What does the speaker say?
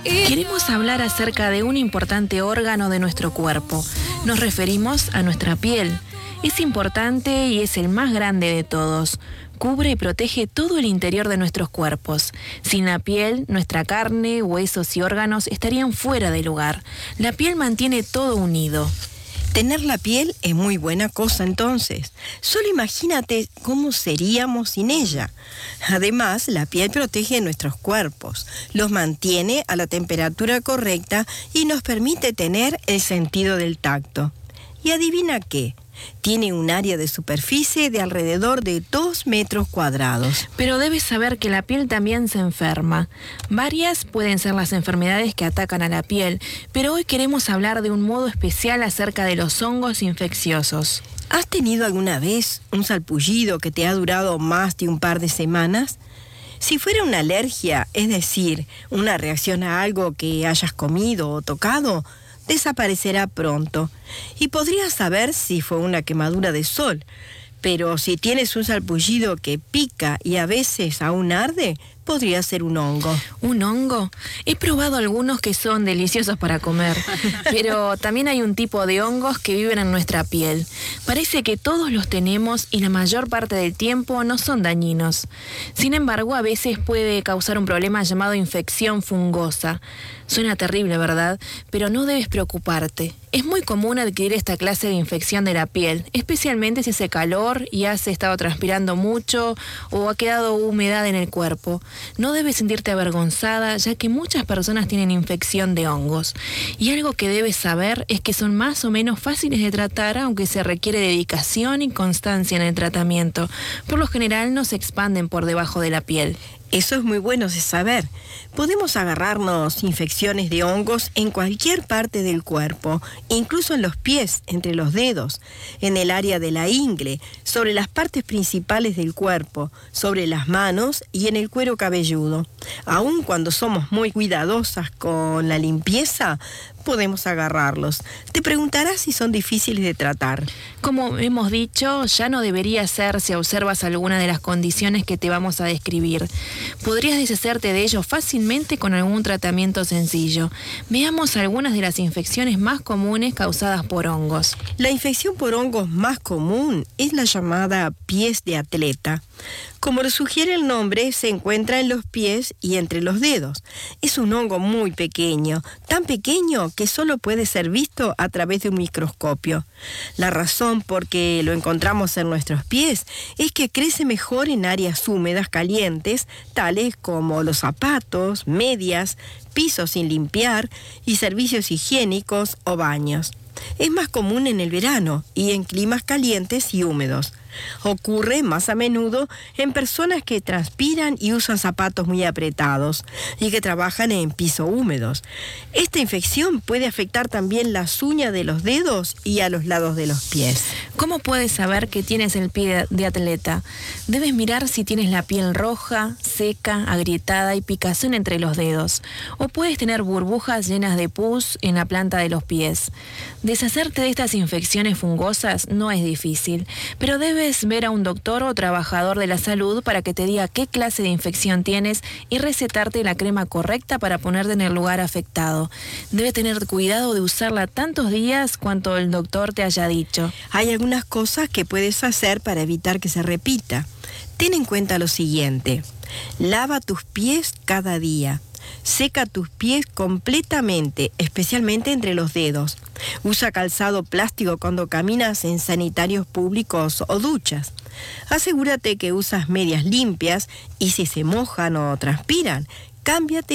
Queremos hablar acerca de un importante órgano de nuestro cuerpo. Nos referimos a nuestra piel. Es importante y es el más grande de todos. Cubre y protege todo el interior de nuestros cuerpos. Sin la piel, nuestra carne, huesos y órganos estarían fuera de lugar. La piel mantiene todo unido. Tener la piel es muy buena cosa entonces. Solo imagínate cómo seríamos sin ella. Además, la piel protege nuestros cuerpos, los mantiene a la temperatura correcta y nos permite tener el sentido del tacto. Y adivina qué, tiene un área de superficie de alrededor de 2 metros cuadrados. Pero debes saber que la piel también se enferma. Varias pueden ser las enfermedades que atacan a la piel, pero hoy queremos hablar de un modo especial acerca de los hongos infecciosos. ¿Has tenido alguna vez un salpullido que te ha durado más de un par de semanas? Si fuera una alergia, es decir, una reacción a algo que hayas comido o tocado, desaparecerá pronto y podrías saber si fue una quemadura de sol. Pero si tienes un salpullido que pica y a veces aún arde, podría ser un hongo. ¿Un hongo? He probado algunos que son deliciosos para comer, pero también hay un tipo de hongos que viven en nuestra piel. Parece que todos los tenemos y la mayor parte del tiempo no son dañinos. Sin embargo, a veces puede causar un problema llamado infección fungosa. Suena terrible, ¿verdad? Pero no debes preocuparte. Es muy común adquirir esta clase de infección de la piel, especialmente si hace calor y has estado transpirando mucho o ha quedado humedad en el cuerpo. No debes sentirte avergonzada, ya que muchas personas tienen infección de hongos. Y algo que debes saber es que son más o menos fáciles de tratar, aunque se requiere dedicación y constancia en el tratamiento. Por lo general no se expanden por debajo de la piel. Eso es muy bueno de saber. Podemos agarrarnos infecciones de hongos en cualquier parte del cuerpo, incluso en los pies, entre los dedos, en el área de la ingle, sobre las partes principales del cuerpo, sobre las manos y en el cuero cabelludo. Aun cuando somos muy cuidadosas con la limpieza, podemos agarrarlos. Te preguntarás si son difíciles de tratar. Como hemos dicho, ya no debería ser si observas alguna de las condiciones que te vamos a describir. Podrías deshacerte de ellos fácilmente con algún tratamiento sencillo. Veamos algunas de las infecciones más comunes causadas por hongos. La infección por hongos más común es la llamada pies de atleta. Como lo sugiere el nombre, se encuentra en los pies y entre los dedos. Es un hongo muy pequeño, tan pequeño que solo puede ser visto a través de un microscopio. La razón por que lo encontramos en nuestros pies es que crece mejor en áreas húmedas calientes, tales como los zapatos, medias, pisos sin limpiar y servicios higiénicos o baños. Es más común en el verano y en climas calientes y húmedos. Ocurre más a menudo en personas que transpiran y usan zapatos muy apretados y que trabajan en pisos húmedos. Esta infección puede afectar también las uñas de los dedos y a los lados de los pies. ¿Cómo puedes saber que tienes el pie de atleta? Debes mirar si tienes la piel roja, seca, agrietada y picazón entre los dedos. O puedes tener burbujas llenas de pus en la planta de los pies. Deshacerte de estas infecciones fungosas no es difícil, pero debes ver a un doctor o trabajador de la salud para que te diga qué clase de infección tienes y recetarte la crema correcta para ponerte en el lugar afectado. Debes tener cuidado de usarla tantos días cuanto el doctor te haya dicho. Hay algunas cosas que puedes hacer para evitar que se repita. Ten en cuenta lo siguiente: lava tus pies cada día. Seca tus pies completamente, especialmente entre los dedos. Usa calzado plástico cuando caminas en sanitarios públicos o duchas. Asegúrate que usas medias limpias y si se mojan o transpiran, cámbiate